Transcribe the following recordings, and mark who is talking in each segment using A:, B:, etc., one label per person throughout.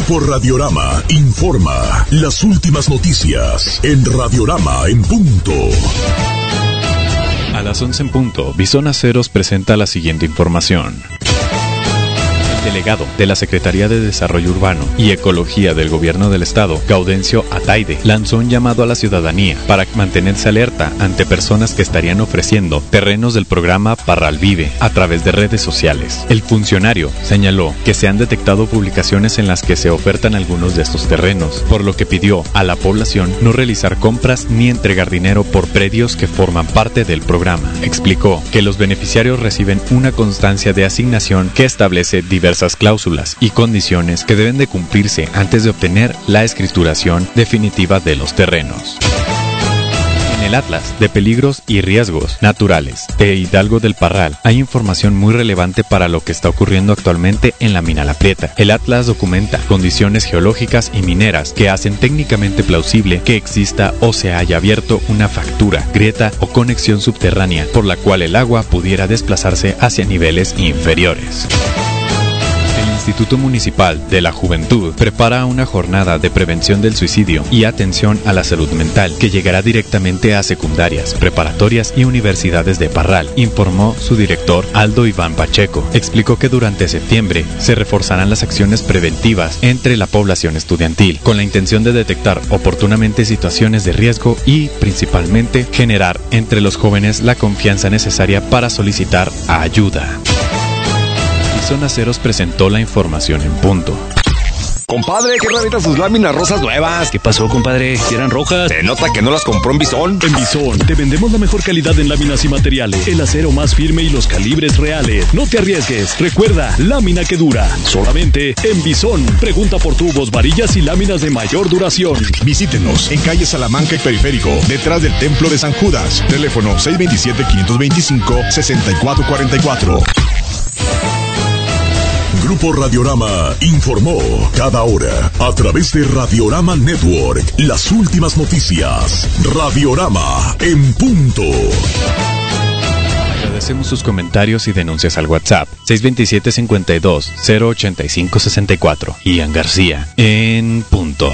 A: Grupo Radiorama informa las últimas noticias en Radiorama en punto.
B: A las 11 en punto, Bison Aceros presenta la siguiente información. El delegado de la Secretaría de Desarrollo Urbano y Ecología del Gobierno del Estado, Gaudencio Ataide, lanzó un llamado a la ciudadanía para mantenerse alerta ante personas que estarían ofreciendo terrenos del programa Parral Vive a través de redes sociales. El funcionario señaló que se han detectado publicaciones en las que se ofertan algunos de estos terrenos, por lo que pidió a la población no realizar compras ni entregar dinero por predios que forman parte del programa. Explicó que los beneficiarios reciben una constancia de asignación que establece diversas cláusulas y condiciones que deben de cumplirse antes de obtener la escrituración definitiva de los terrenos. En el Atlas de Peligros y Riesgos Naturales de Hidalgo del Parral hay información muy relevante para lo que está ocurriendo actualmente en la mina La Prieta. El Atlas documenta condiciones geológicas y mineras que hacen técnicamente plausible que exista o se haya abierto una fractura, grieta o conexión subterránea por la cual el agua pudiera desplazarse hacia niveles inferiores. El Instituto Municipal de la Juventud prepara una jornada de prevención del suicidio y atención a la salud mental que llegará directamente a secundarias, preparatorias y universidades de Parral, informó su director Aldo Iván Pacheco. Explicó que durante septiembre se reforzarán las acciones preventivas entre la población estudiantil, con la intención de detectar oportunamente situaciones de riesgo y, principalmente, generar entre los jóvenes la confianza necesaria para solicitar ayuda. Bison Aceros presentó la información en punto.
C: Compadre, qué raritas sus láminas rosas nuevas.
D: ¿Qué pasó, compadre? ¿Si eran rojas?
C: Se nota que no las compró en Bison.
E: En Bison te vendemos la mejor calidad en láminas y materiales, el acero más firme y los calibres reales. No te arriesgues. Recuerda, lámina que dura. Solamente en Bison. Pregunta por tubos, varillas y láminas de mayor duración.
A: Visítenos en calle Salamanca y Periférico, detrás del Templo de San Judas. Teléfono 627-525-6444. Grupo Radiorama informó cada hora a través de Radiorama Network las últimas noticias. Radiorama en punto.
B: Agradecemos sus comentarios y denuncias al WhatsApp 627-52-085-64. Ian García en punto.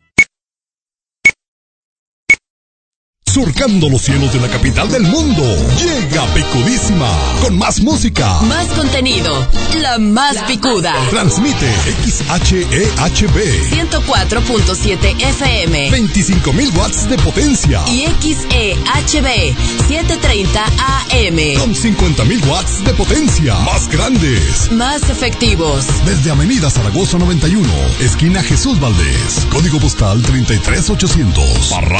A: Surcando los cielos de la capital del mundo, llega Picudísima, con más música,
F: más contenido, la más picuda.
A: Transmite XHEHB
F: 104.7 FM,
A: 25,000 watts de potencia,
F: y XEHB 730 AM,
A: con 50,000 watts de potencia, más grandes,
F: más efectivos.
A: Desde Avenida Zaragoza 91, esquina Jesús Valdés, código postal 33800.